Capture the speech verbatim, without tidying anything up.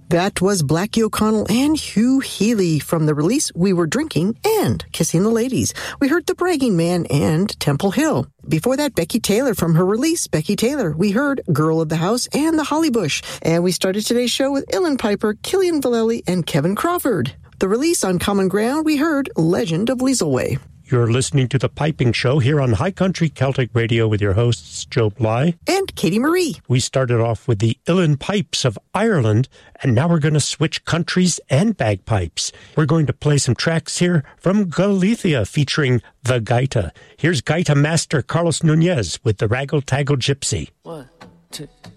That was Blackie O'Connell and Hugh Healy from the release We Were Drinking and Kissing the Ladies. We heard The Bragging Man and Temple Hill. Before that, Becky Taylor from her release, Becky Taylor. We heard Girl of the House and The Holly Bush. And we started today's show with Ilan Piper, Killian Vallely, and Kevin Crawford. The release on Common Ground, we heard Legend of Weaselway. You're listening to The Piping Show here on High Country Celtic Radio with your hosts, Joe Bly and Katie Marie. We started off with the Uilleann Pipes of Ireland, and now we're going to switch countries and bagpipes. We're going to play some tracks here from Galicia featuring the Gaita. Here's Gaita master Carlos Nunez with the Raggle Taggle Gypsy. One, two.